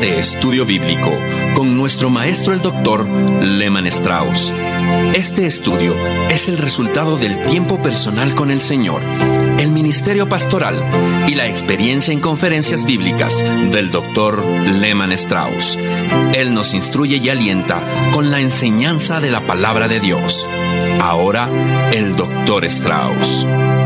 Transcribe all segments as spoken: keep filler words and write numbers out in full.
de estudio bíblico con nuestro maestro el doctor Lehman Strauss. Este estudio es el resultado del tiempo personal con el Señor, el ministerio pastoral y la experiencia en conferencias bíblicas del doctor Lehman Strauss. Él nos instruye y alienta con la enseñanza de la palabra de Dios. Ahora, el doctor Strauss.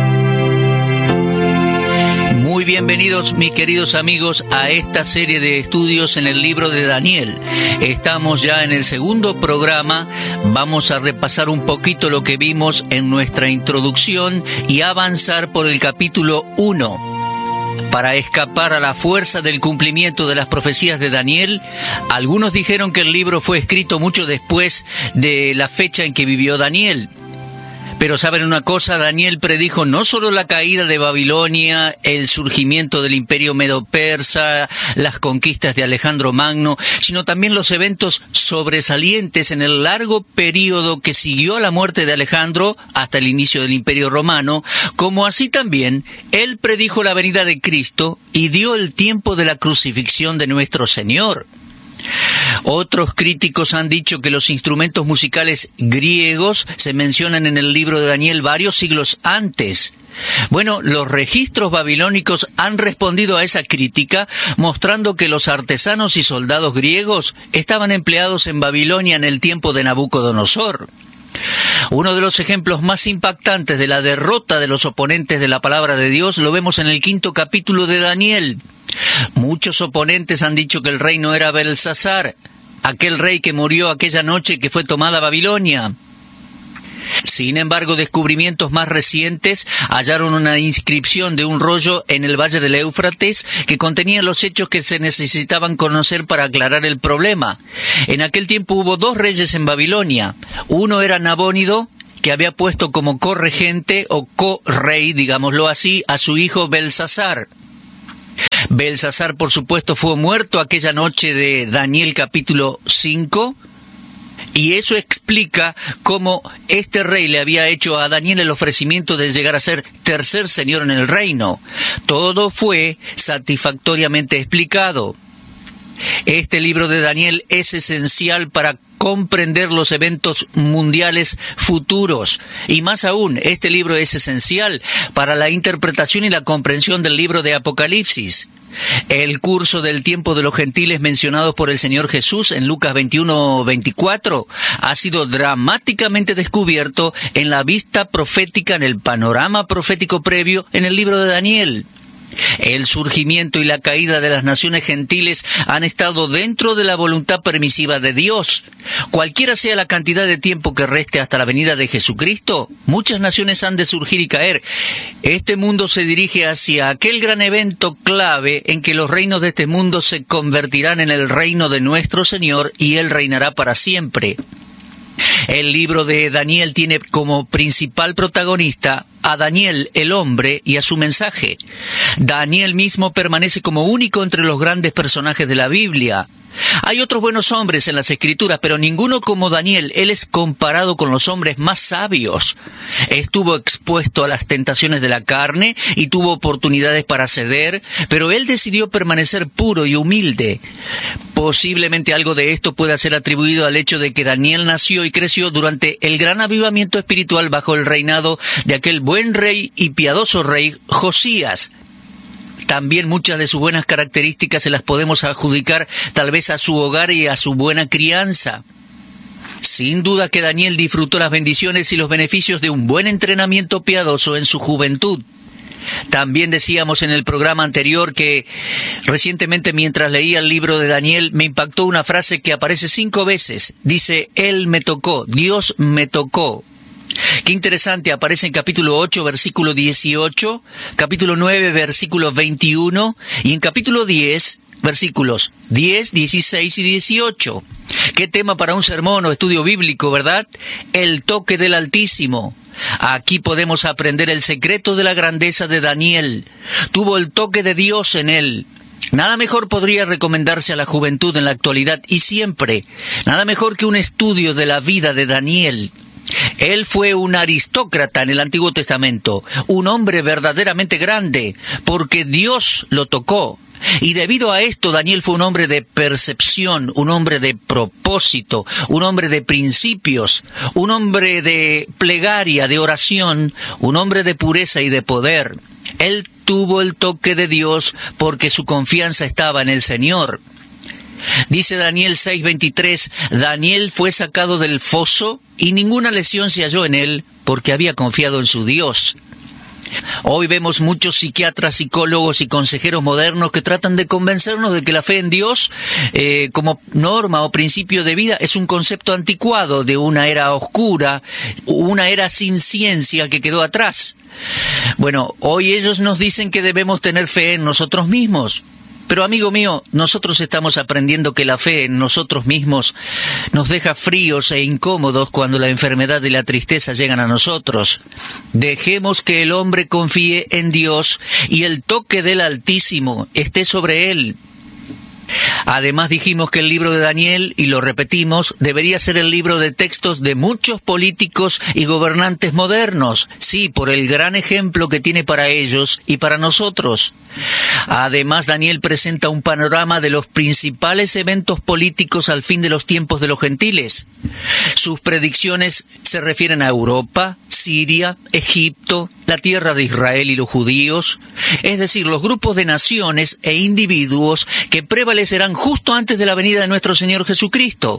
Muy bienvenidos, mis queridos amigos, a esta serie de estudios en el libro de Daniel. Estamos ya en el segundo programa. Vamos a repasar un poquito lo que vimos en nuestra introducción y avanzar por el capítulo uno. Para escapar a la fuerza del cumplimiento de las profecías de Daniel, algunos dijeron que el libro fue escrito mucho después de la fecha en que vivió Daniel. Pero ¿saben una cosa? Daniel predijo no solo la caída de Babilonia, el surgimiento del imperio medo-persa, las conquistas de Alejandro Magno, sino también los eventos sobresalientes en el largo período que siguió a la muerte de Alejandro hasta el inicio del imperio romano, como así también él predijo la venida de Cristo y dio el tiempo de la crucifixión de nuestro Señor. Otros críticos han dicho que los instrumentos musicales griegos se mencionan en el libro de Daniel varios siglos antes. Bueno, los registros babilónicos han respondido a esa crítica, mostrando que los artesanos y soldados griegos estaban empleados en Babilonia en el tiempo de Nabucodonosor. Uno de los ejemplos más impactantes de la derrota de los oponentes de la palabra de Dios lo vemos en el quinto capítulo de Daniel. Muchos oponentes han dicho que el rey no era Belsasar, aquel rey que murió aquella noche que fue tomada Babilonia. Sin embargo, descubrimientos más recientes hallaron una inscripción de un rollo en el valle del Éufrates que contenía los hechos que se necesitaban conocer para aclarar el problema. En aquel tiempo hubo dos reyes en Babilonia. Uno era Nabónido, que había puesto como corregente o co-rey, digámoslo así, a su hijo Belsasar. Belsasar, por supuesto, fue muerto aquella noche de Daniel capítulo cinco, y eso explica cómo este rey le había hecho a Daniel el ofrecimiento de llegar a ser tercer señor en el reino. Todo fue satisfactoriamente explicado. Este libro de Daniel es esencial para comprender los eventos mundiales futuros. Y más aún, este libro es esencial para la interpretación y la comprensión del libro de Apocalipsis. El curso del tiempo de los gentiles mencionados por el Señor Jesús en Lucas veintiuno veinticuatro ha sido dramáticamente descubierto en la vista profética, en el panorama profético previo en el libro de Daniel. El surgimiento y la caída de las naciones gentiles han estado dentro de la voluntad permisiva de Dios. Cualquiera sea la cantidad de tiempo que reste hasta la venida de Jesucristo, muchas naciones han de surgir y caer. Este mundo se dirige hacia aquel gran evento clave en que los reinos de este mundo se convertirán en el reino de nuestro Señor y Él reinará para siempre. El libro de Daniel tiene como principal protagonista a Daniel, el hombre, y a su mensaje. Daniel mismo permanece como único entre los grandes personajes de la Biblia. Hay otros buenos hombres en las Escrituras, pero ninguno como Daniel. Él es comparado con los hombres más sabios. Estuvo expuesto a las tentaciones de la carne y tuvo oportunidades para ceder, pero él decidió permanecer puro y humilde. Posiblemente algo de esto pueda ser atribuido al hecho de que Daniel nació y creció durante el gran avivamiento espiritual bajo el reinado de aquel buen rey y piadoso rey Josías. También muchas de sus buenas características se las podemos adjudicar tal vez a su hogar y a su buena crianza. Sin duda que Daniel disfrutó las bendiciones y los beneficios de un buen entrenamiento piadoso en su juventud. También decíamos en el programa anterior que recientemente mientras leía el libro de Daniel me impactó una frase que aparece cinco veces. Dice, Él me tocó, Dios me tocó. Qué interesante, aparece en capítulo ocho, versículo dieciocho, capítulo nueve, versículo veintiuno, y en capítulo diez, versículos diez, dieciséis y dieciocho. Qué tema para un sermón o estudio bíblico, ¿verdad? El toque del Altísimo. Aquí podemos aprender el secreto de la grandeza de Daniel. Tuvo el toque de Dios en él. Nada mejor podría recomendarse a la juventud en la actualidad y siempre. Nada mejor que un estudio de la vida de Daniel. Él fue un aristócrata en el Antiguo Testamento, un hombre verdaderamente grande, porque Dios lo tocó. Y debido a esto, Daniel fue un hombre de percepción, un hombre de propósito, un hombre de principios, un hombre de plegaria, de oración, un hombre de pureza y de poder. Él tuvo el toque de Dios porque su confianza estaba en el Señor. Dice Daniel seis veintitrés, Daniel fue sacado del foso y ninguna lesión se halló en él porque había confiado en su Dios. Hoy vemos muchos psiquiatras, psicólogos y consejeros modernos que tratan de convencernos de que la fe en Dios, eh, como norma o principio de vida, es un concepto anticuado de una era oscura, una era sin ciencia que quedó atrás. Bueno, hoy ellos nos dicen que debemos tener fe en nosotros mismos. Pero amigo mío, nosotros estamos aprendiendo que la fe en nosotros mismos nos deja fríos e incómodos cuando la enfermedad y la tristeza llegan a nosotros. Dejemos que el hombre confíe en Dios y el toque del Altísimo esté sobre él. Además dijimos que el libro de Daniel, y lo repetimos, debería ser el libro de textos de muchos políticos y gobernantes modernos, sí, por el gran ejemplo que tiene para ellos y para nosotros. Además, Daniel presenta un panorama de los principales eventos políticos al fin de los tiempos de los gentiles. Sus predicciones se refieren a Europa, Siria, Egipto, la tierra de Israel y los judíos, es decir, los grupos de naciones e individuos que prevalecerán justo antes de la venida de nuestro Señor Jesucristo.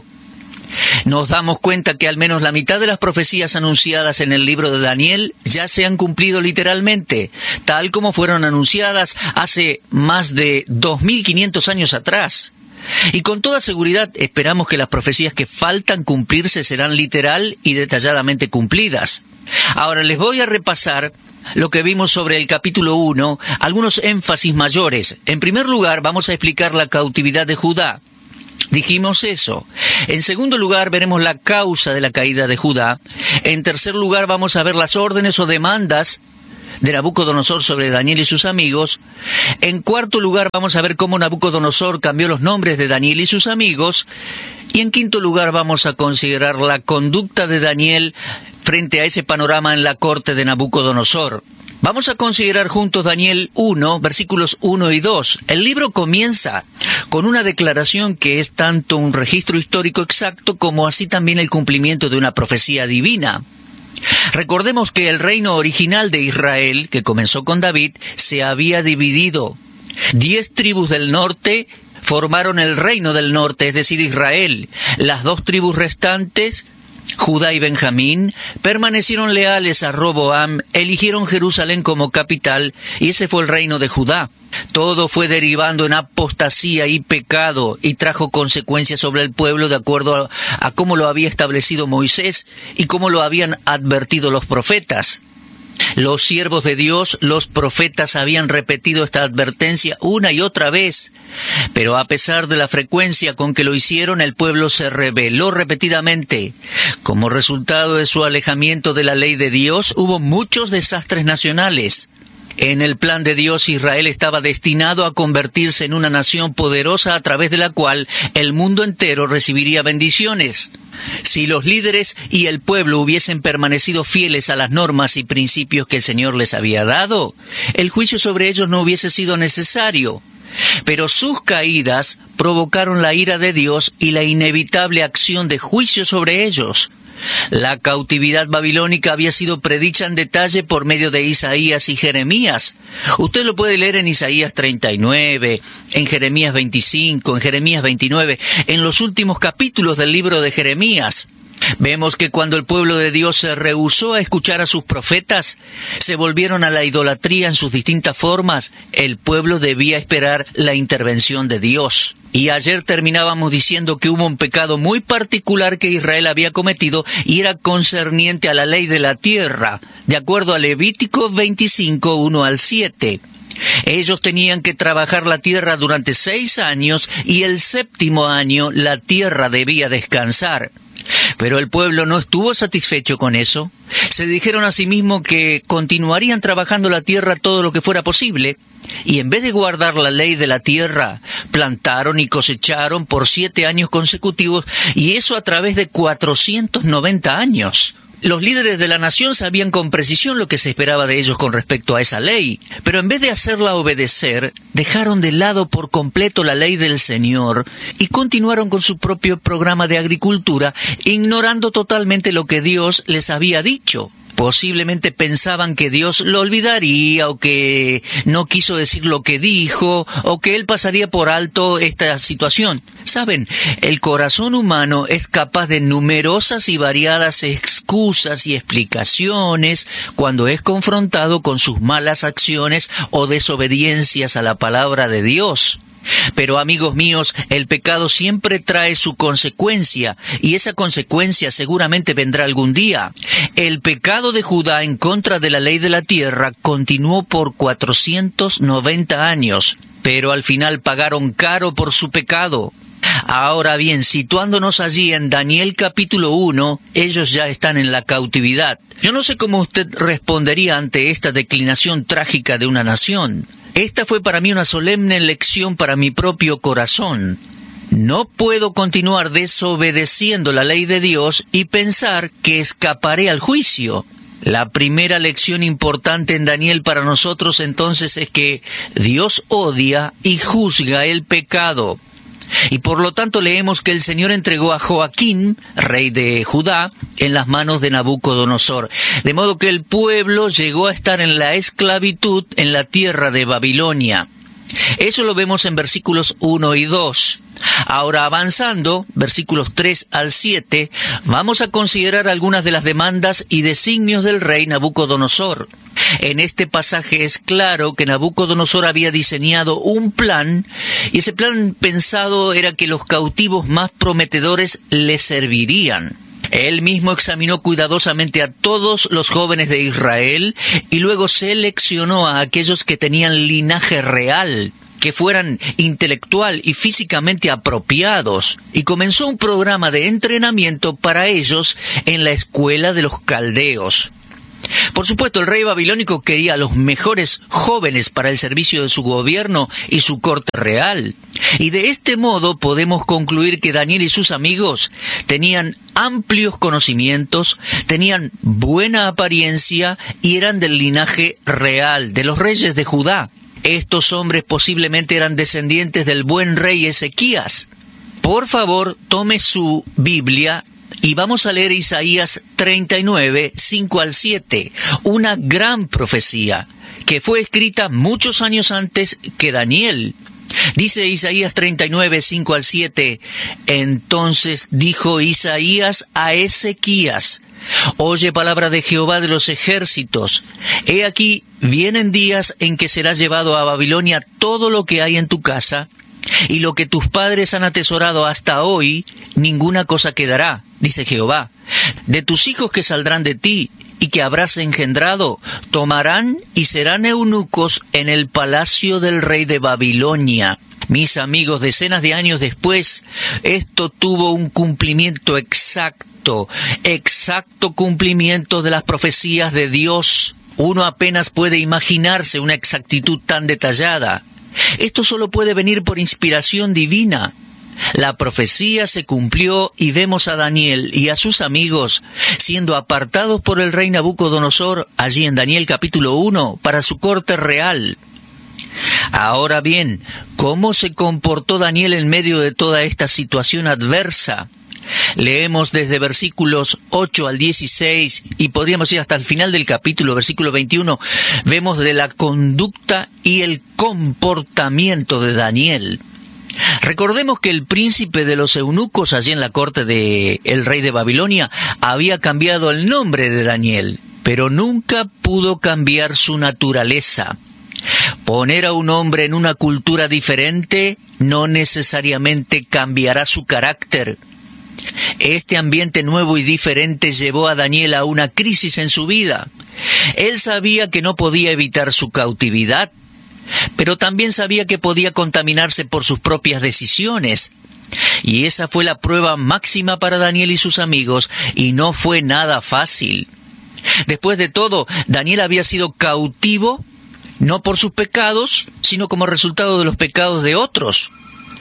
Nos damos cuenta que al menos la mitad de las profecías anunciadas en el libro de Daniel ya se han cumplido literalmente, tal como fueron anunciadas hace más de dos mil quinientos años atrás. Y con toda seguridad esperamos que las profecías que faltan cumplirse serán literal y detalladamente cumplidas. Ahora les voy a repasar lo que vimos sobre el capítulo uno, algunos énfasis mayores. En primer lugar, vamos a explicar la cautividad de Judá. Dijimos eso. En segundo lugar, veremos la causa de la caída de Judá. En tercer lugar, vamos a ver las órdenes o demandas de Nabucodonosor sobre Daniel y sus amigos. En cuarto lugar, vamos a ver cómo Nabucodonosor cambió los nombres de Daniel y sus amigos. Y en quinto lugar, vamos a considerar la conducta de Daniel frente a ese panorama en la corte de Nabucodonosor. Vamos a considerar juntos Daniel uno, versículos uno y dos. El libro comienza con una declaración que es tanto un registro histórico exacto como así también el cumplimiento de una profecía divina. Recordemos que el reino original de Israel, que comenzó con David, se había dividido. Diez tribus del norte formaron el reino del norte, es decir, Israel. Las dos tribus restantes, Judá y Benjamín, permanecieron leales a Roboam, eligieron Jerusalén como capital, y ese fue el reino de Judá. Todo fue derivando en apostasía y pecado, y trajo consecuencias sobre el pueblo de acuerdo a, a cómo lo había establecido Moisés y cómo lo habían advertido los profetas. Los siervos de Dios, los profetas, habían repetido esta advertencia una y otra vez, pero a pesar de la frecuencia con que lo hicieron, el pueblo se rebeló repetidamente. Como resultado de su alejamiento de la ley de Dios, hubo muchos desastres nacionales. En el plan de Dios, Israel estaba destinado a convertirse en una nación poderosa a través de la cual el mundo entero recibiría bendiciones. Si los líderes y el pueblo hubiesen permanecido fieles a las normas y principios que el Señor les había dado, el juicio sobre ellos no hubiese sido necesario. Pero sus caídas provocaron la ira de Dios y la inevitable acción de juicio sobre ellos. La cautividad babilónica había sido predicha en detalle por medio de Isaías y Jeremías. Usted lo puede leer en Isaías treinta y nueve, en Jeremías veinticinco, en Jeremías veintinueve, en los últimos capítulos del libro de Jeremías. Vemos que cuando el pueblo de Dios se rehusó a escuchar a sus profetas, se volvieron a la idolatría en sus distintas formas, el pueblo debía esperar la intervención de Dios. Y ayer terminábamos diciendo que hubo un pecado muy particular que Israel había cometido y era concerniente a la ley de la tierra, de acuerdo a Levítico veinticinco, uno al siete. Ellos tenían que trabajar la tierra durante seis años y el séptimo año la tierra debía descansar. Pero el pueblo no estuvo satisfecho con eso. Se dijeron a sí mismos que continuarían trabajando la tierra todo lo que fuera posible, y en vez de guardar la ley de la tierra, plantaron y cosecharon por siete años consecutivos, y eso a través de cuatrocientos noventa años. Los líderes de la nación sabían con precisión lo que se esperaba de ellos con respecto a esa ley, pero en vez de hacerla obedecer, dejaron de lado por completo la ley del Señor y continuaron con su propio programa de agricultura, ignorando totalmente lo que Dios les había dicho. Posiblemente pensaban que Dios lo olvidaría, o que no quiso decir lo que dijo, o que Él pasaría por alto esta situación. Saben, el corazón humano es capaz de numerosas y variadas excusas y explicaciones cuando es confrontado con sus malas acciones o desobediencias a la palabra de Dios. Pero, amigos míos, el pecado siempre trae su consecuencia, y esa consecuencia seguramente vendrá algún día. El pecado de Judá en contra de la ley de la tierra continuó por cuatrocientos noventa años, pero al final pagaron caro por su pecado. Ahora bien, situándonos allí en Daniel capítulo uno, ellos ya están en la cautividad. Yo no sé cómo usted respondería ante esta declinación trágica de una nación. Esta fue para mí una solemne lección para mi propio corazón. No puedo continuar desobedeciendo la ley de Dios y pensar que escaparé al juicio. La primera lección importante en Daniel para nosotros entonces es que Dios odia y juzga el pecado. Y por lo tanto leemos que el Señor entregó a Joaquín, rey de Judá, en las manos de Nabucodonosor. De modo que el pueblo llegó a estar en la esclavitud en la tierra de Babilonia. Eso lo vemos en versículos uno y dos. Ahora, avanzando, versículos tres al siete, vamos a considerar algunas de las demandas y designios del rey Nabucodonosor. En este pasaje es claro que Nabucodonosor había diseñado un plan, y ese plan pensado era que los cautivos más prometedores le servirían. Él mismo examinó cuidadosamente a todos los jóvenes de Israel y luego seleccionó a aquellos que tenían linaje real, que fueran intelectual y físicamente apropiados, y comenzó un programa de entrenamiento para ellos en la escuela de los caldeos. Por supuesto, el rey babilónico quería a los mejores jóvenes para el servicio de su gobierno y su corte real. Y de este modo podemos concluir que Daniel y sus amigos tenían amplios conocimientos, tenían buena apariencia y eran del linaje real de los reyes de Judá. Estos hombres posiblemente eran descendientes del buen rey Ezequías. Por favor, tome su Biblia y vamos a leer Isaías treinta y nueve, cinco al siete, una gran profecía que fue escrita muchos años antes que Daniel. Dice Isaías treinta y nueve, cinco al siete, entonces dijo Isaías a Ezequías, oye palabra de Jehová de los ejércitos, he aquí, vienen días en que será llevado a Babilonia todo lo que hay en tu casa, y lo que tus padres han atesorado hasta hoy, ninguna cosa quedará, dice Jehová. De tus hijos que saldrán de ti y que habrás engendrado, tomarán y serán eunucos en el palacio del rey de Babilonia. Mis amigos, decenas de años después, esto tuvo un cumplimiento exacto, exacto cumplimiento de las profecías de Dios. Uno apenas puede imaginarse una exactitud tan detallada. Esto solo puede venir por inspiración divina. La profecía se cumplió y vemos a Daniel y a sus amigos siendo apartados por el rey Nabucodonosor, allí en Daniel capítulo uno, para su corte real. Ahora bien, ¿cómo se comportó Daniel en medio de toda esta situación adversa? Leemos desde versículos ocho al dieciséis y podríamos ir hasta el final del capítulo, versículo veintiuno, vemos de la conducta y el comportamiento de Daniel. Recordemos que el príncipe de los eunucos allí en la corte del rey de Babilonia había cambiado el nombre de Daniel, pero nunca pudo cambiar su naturaleza. Poner a un hombre en una cultura diferente no necesariamente cambiará su carácter. Este ambiente nuevo y diferente llevó a Daniel a una crisis en su vida. Él sabía que no podía evitar su cautividad, pero también sabía que podía contaminarse por sus propias decisiones. Y esa fue la prueba máxima para Daniel y sus amigos, y no fue nada fácil. Después de todo, Daniel había sido cautivo, no por sus pecados, sino como resultado de los pecados de otros.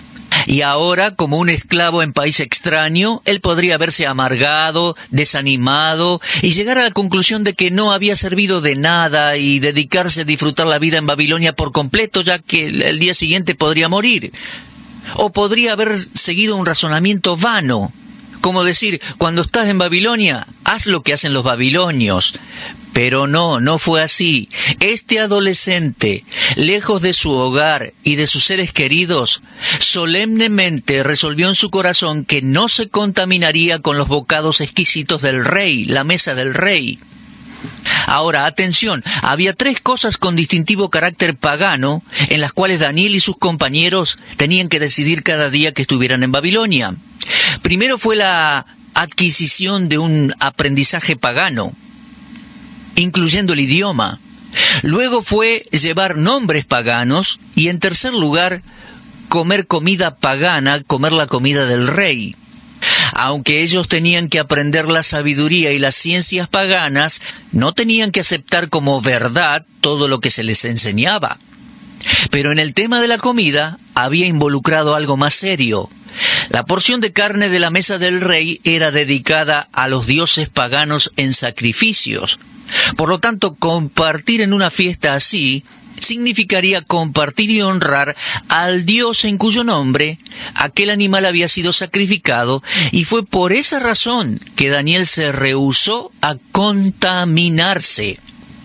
Y ahora, como un esclavo en país extraño, él podría verse amargado, desanimado y llegar a la conclusión de que no había servido de nada y dedicarse a disfrutar la vida en Babilonia por completo, ya que el día siguiente podría morir. O podría haber seguido un razonamiento vano, como decir, cuando estás en Babilonia, haz lo que hacen los babilonios. Pero no, no fue así. Este adolescente, lejos de su hogar y de sus seres queridos, solemnemente resolvió en su corazón que no se contaminaría con los bocados exquisitos del rey, la mesa del rey. Ahora, atención, había tres cosas con distintivo carácter pagano en las cuales Daniel y sus compañeros tenían que decidir cada día que estuvieran en Babilonia. Primero fue la adquisición de un aprendizaje pagano, incluyendo el idioma. Luego fue llevar nombres paganos y, en tercer lugar, comer comida pagana, comer la comida del rey. Aunque ellos tenían que aprender la sabiduría y las ciencias paganas, no tenían que aceptar como verdad todo lo que se les enseñaba. Pero en el tema de la comida había involucrado algo más serio. La porción de carne de la mesa del rey era dedicada a los dioses paganos en sacrificios. Por lo tanto, compartir en una fiesta así significaría compartir y honrar al Dios en cuyo nombre aquel animal había sido sacrificado, y fue por esa razón que Daniel se rehusó a contaminarse.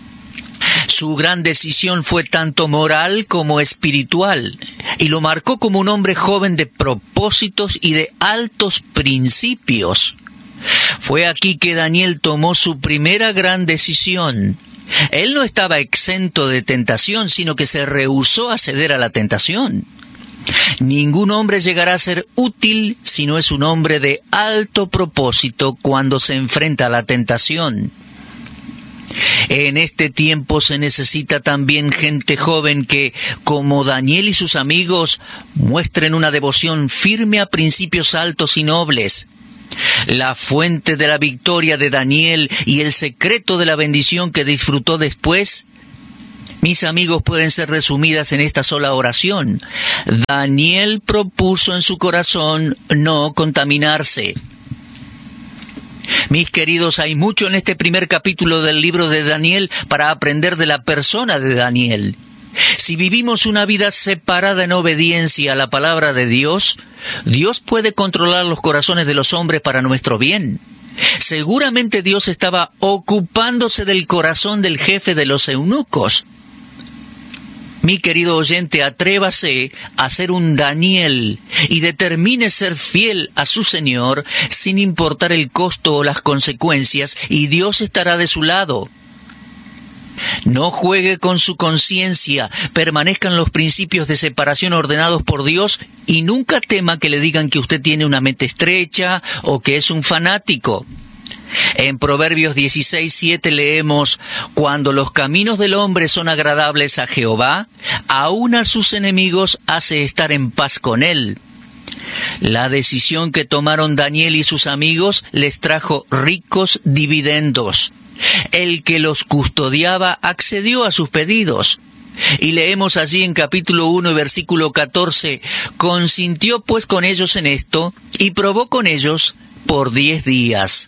Su gran decisión fue tanto moral como espiritual, y lo marcó como un hombre joven de propósitos y de altos principios. Fue aquí que Daniel tomó su primera gran decisión. Él no estaba exento de tentación, sino que se rehusó a ceder a la tentación. Ningún hombre llegará a ser útil si no es un hombre de alto propósito cuando se enfrenta a la tentación. En este tiempo se necesita también gente joven que, como Daniel y sus amigos, muestren una devoción firme a principios altos y nobles. La fuente de la victoria de Daniel y el secreto de la bendición que disfrutó después, mis amigos, pueden ser resumidas en esta sola oración. Daniel propuso en su corazón no contaminarse. Mis queridos, hay mucho en este primer capítulo del libro de Daniel para aprender de la persona de Daniel. Si vivimos una vida separada en obediencia a la palabra de Dios, Dios puede controlar los corazones de los hombres para nuestro bien. Seguramente Dios estaba ocupándose del corazón del jefe de los eunucos. Mi querido oyente, atrévase a ser un Daniel y determine ser fiel a su Señor sin importar el costo o las consecuencias, y Dios estará de su lado. No juegue con su conciencia, permanezcan los principios de separación ordenados por Dios y nunca tema que le digan que usted tiene una mente estrecha o que es un fanático. En Proverbios dieciséis siete leemos: cuando los caminos del hombre son agradables a Jehová, aun a sus enemigos hace estar en paz con él. La decisión que tomaron Daniel y sus amigos les trajo ricos dividendos. El que los custodiaba accedió a sus pedidos. Y leemos allí en capítulo uno, versículo catorce, consintió pues con ellos en esto, y probó con ellos por diez días.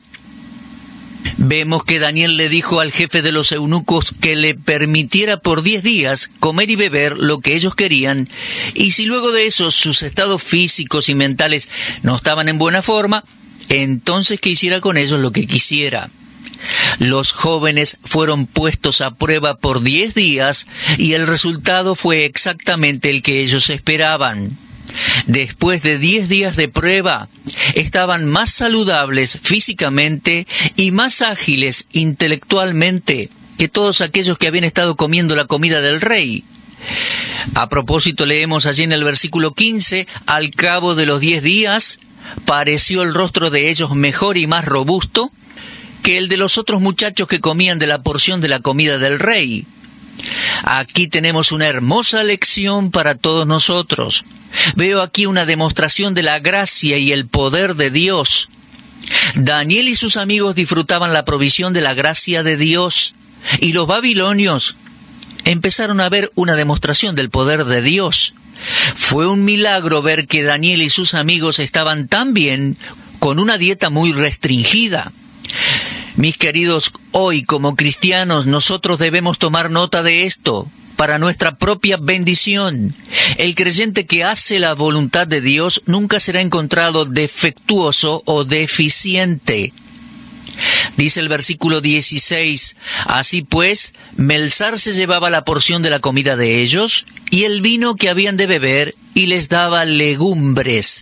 Vemos que Daniel le dijo al jefe de los eunucos que le permitiera por diez días comer y beber lo que ellos querían, y si luego de eso sus estados físicos y mentales no estaban en buena forma, entonces que hiciera con ellos lo que quisiera. Los jóvenes fueron puestos a prueba por diez días y el resultado fue exactamente el que ellos esperaban. Después de diez días de prueba, estaban más saludables físicamente y más ágiles intelectualmente que todos aquellos que habían estado comiendo la comida del rey. A propósito, leemos allí en el versículo quince, al cabo de los diez días, pareció el rostro de ellos mejor y más robusto que el de los otros muchachos que comían de la porción de la comida del rey. Aquí tenemos una hermosa lección para todos nosotros. Veo aquí una demostración de la gracia y el poder de Dios. Daniel y sus amigos disfrutaban la provisión de la gracia de Dios, y los babilonios empezaron a ver una demostración del poder de Dios. Fue un milagro ver que Daniel y sus amigos estaban tan bien con una dieta muy restringida. Mis queridos, hoy como cristianos nosotros debemos tomar nota de esto para nuestra propia bendición. El creyente que hace la voluntad de Dios nunca será encontrado defectuoso o deficiente. Dice el versículo dieciséis, así pues, Melzar se llevaba la porción de la comida de ellos y el vino que habían de beber y les daba legumbres.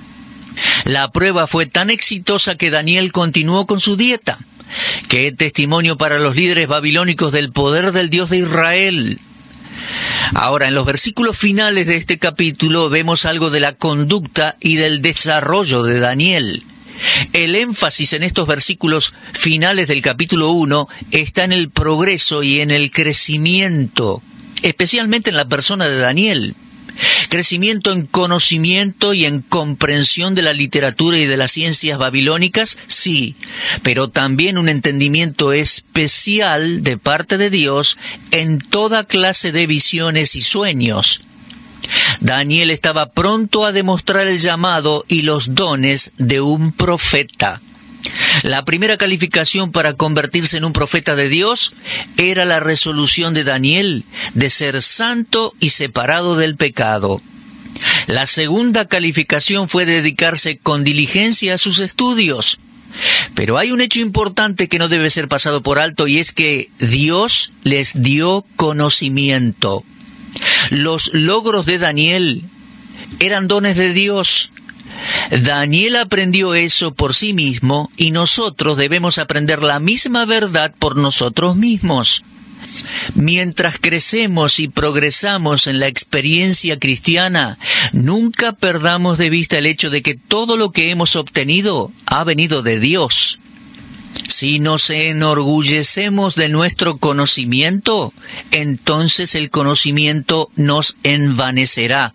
La prueba fue tan exitosa que Daniel continuó con su dieta. ¡Qué testimonio para los líderes babilónicos del poder del Dios de Israel! Ahora, en los versículos finales de este capítulo vemos algo de la conducta y del desarrollo de Daniel. El énfasis en estos versículos finales del capítulo uno está en el progreso y en el crecimiento, especialmente en la persona de Daniel. Crecimiento en conocimiento y en comprensión de la literatura y de las ciencias babilónicas, sí, pero también un entendimiento especial de parte de Dios en toda clase de visiones y sueños. Daniel estaba pronto a demostrar el llamado y los dones de un profeta. La primera calificación para convertirse en un profeta de Dios era la resolución de Daniel de ser santo y separado del pecado. La segunda calificación fue dedicarse con diligencia a sus estudios. Pero hay un hecho importante que no debe ser pasado por alto, y es que Dios les dio conocimiento. Los logros de Daniel eran dones de Dios. Daniel aprendió eso por sí mismo y nosotros debemos aprender la misma verdad por nosotros mismos. Mientras crecemos y progresamos en la experiencia cristiana, nunca perdamos de vista el hecho de que todo lo que hemos obtenido ha venido de Dios. Si nos enorgullecemos de nuestro conocimiento, entonces el conocimiento nos envanecerá.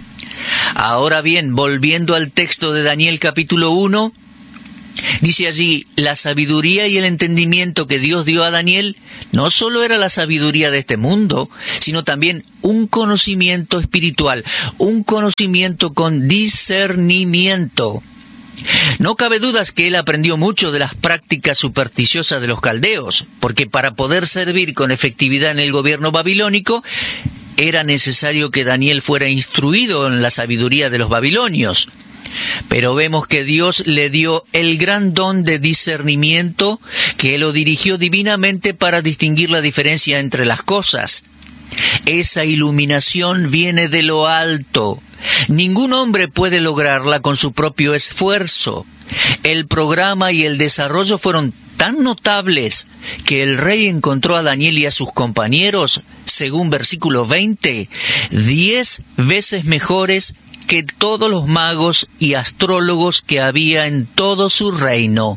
Ahora bien, volviendo al texto de Daniel capítulo uno, dice allí, la sabiduría y el entendimiento que Dios dio a Daniel no solo era la sabiduría de este mundo, sino también un conocimiento espiritual, un conocimiento con discernimiento. No cabe dudas que él aprendió mucho de las prácticas supersticiosas de los caldeos, porque para poder servir con efectividad en el gobierno babilónico, era necesario que Daniel fuera instruido en la sabiduría de los babilonios. Pero vemos que Dios le dio el gran don de discernimiento, que lo dirigió divinamente para distinguir la diferencia entre las cosas. Esa iluminación viene de lo alto. Ningún hombre puede lograrla con su propio esfuerzo. El programa y el desarrollo fueron tan notables que el rey encontró a Daniel y a sus compañeros, según versículo veinte, diez veces mejores que todos los magos y astrólogos que había en todo su reino.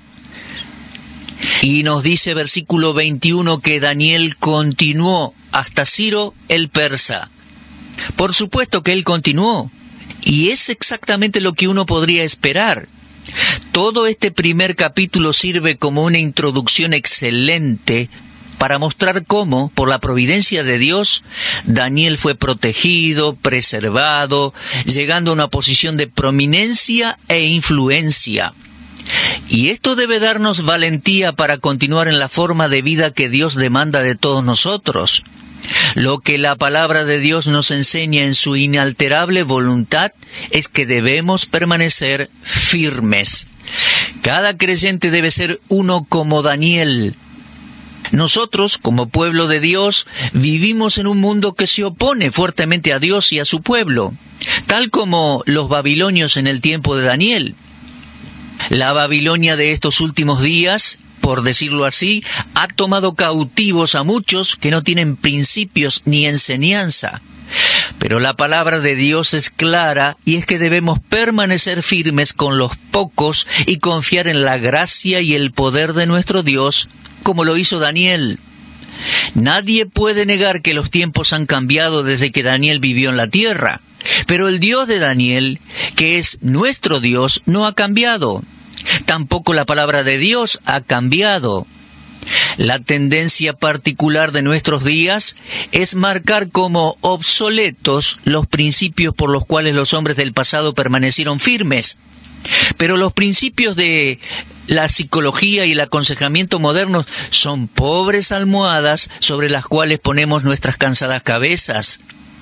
Y nos dice versículo veintiuno que Daniel continuó hasta Ciro el persa. Por supuesto que él continuó, y es exactamente lo que uno podría esperar. Todo este primer capítulo sirve como una introducción excelente para mostrar cómo, por la providencia de Dios, Daniel fue protegido, preservado, llegando a una posición de prominencia e influencia. Y esto debe darnos valentía para continuar en la forma de vida que Dios demanda de todos nosotros. Lo que la palabra de Dios nos enseña en su inalterable voluntad es que debemos permanecer firmes. Cada creyente debe ser uno como Daniel. Nosotros, como pueblo de Dios, vivimos en un mundo que se opone fuertemente a Dios y a su pueblo, tal como los babilonios en el tiempo de Daniel. La Babilonia de estos últimos días, por decirlo así, ha tomado cautivos a muchos que no tienen principios ni enseñanza. Pero la palabra de Dios es clara, y es que debemos permanecer firmes con los pocos y confiar en la gracia y el poder de nuestro Dios, como lo hizo Daniel. Nadie puede negar que los tiempos han cambiado desde que Daniel vivió en la tierra, pero el Dios de Daniel, que es nuestro Dios, no ha cambiado. Tampoco la palabra de Dios ha cambiado. La tendencia particular de nuestros días es marcar como obsoletos los principios por los cuales los hombres del pasado permanecieron firmes. Pero los principios de la psicología y el aconsejamiento modernos son pobres almohadas sobre las cuales ponemos nuestras cansadas cabezas.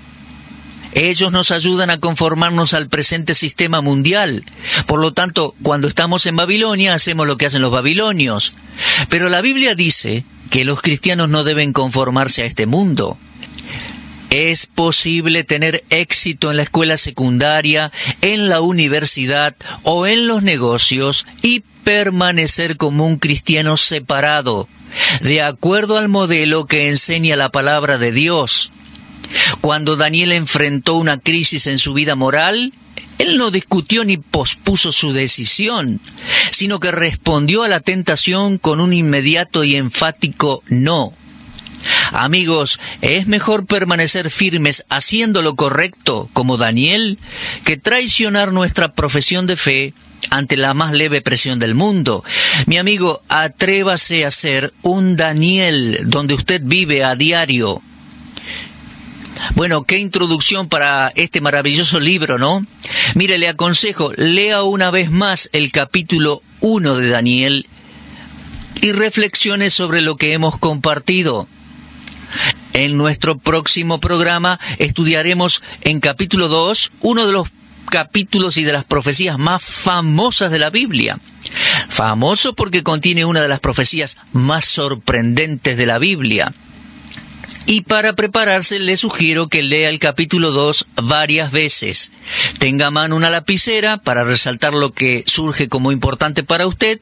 Ellos nos ayudan a conformarnos al presente sistema mundial. Por lo tanto, cuando estamos en Babilonia, hacemos lo que hacen los babilonios. Pero la Biblia dice que los cristianos no deben conformarse a este mundo. Es posible tener éxito en la escuela secundaria, en la universidad o en los negocios y permanecer como un cristiano separado, de acuerdo al modelo que enseña la palabra de Dios. Cuando Daniel enfrentó una crisis en su vida moral, él no discutió ni pospuso su decisión, sino que respondió a la tentación con un inmediato y enfático no. Amigos, es mejor permanecer firmes haciendo lo correcto, como Daniel, que traicionar nuestra profesión de fe ante la más leve presión del mundo. Mi amigo, atrévase a ser un Daniel donde usted vive a diario. Bueno, qué introducción para este maravilloso libro, ¿no? Mire, le aconsejo, lea una vez más el capítulo uno de Daniel y reflexione sobre lo que hemos compartido. En nuestro próximo programa estudiaremos en capítulo dos uno de los capítulos y de las profecías más famosas de la Biblia. Famoso porque contiene una de las profecías más sorprendentes de la Biblia. Y para prepararse le sugiero que lea el capítulo dos varias veces. Tenga a mano una lapicera para resaltar lo que surge como importante para usted.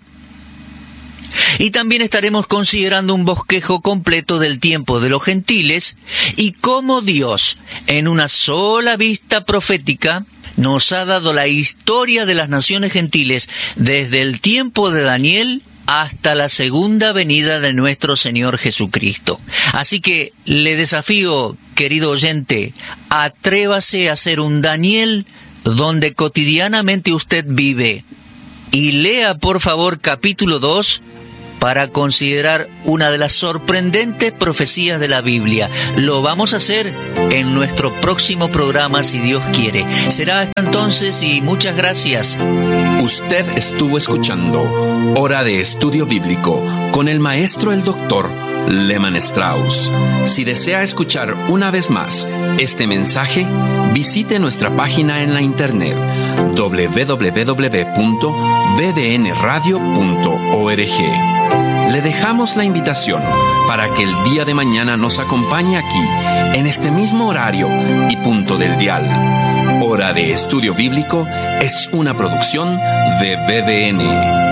Y también estaremos considerando un bosquejo completo del tiempo de los gentiles y cómo Dios, en una sola vista profética, nos ha dado la historia de las naciones gentiles desde el tiempo de Daniel hasta la segunda venida de nuestro Señor Jesucristo. Así que le desafío, querido oyente, atrévase a ser un Daniel donde cotidianamente usted vive. Y lea, por favor, capítulo dos para considerar una de las sorprendentes profecías de la Biblia. Lo vamos a hacer en nuestro próximo programa, si Dios quiere. Será hasta entonces y muchas gracias. Usted estuvo escuchando Hora de Estudio Bíblico con el maestro el doctor Lehman Strauss. Si desea escuchar una vez más este mensaje, visite nuestra página en la internet doble u doble u doble u punto b d n radio punto org. Le dejamos la invitación para que el día de mañana nos acompañe aquí, en este mismo horario y punto del dial. Hora de Estudio Bíblico es una producción de B D N.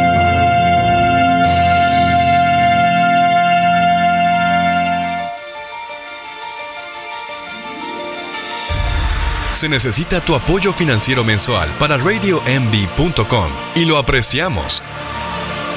Se necesita tu apoyo financiero mensual para radio m b punto com y lo apreciamos.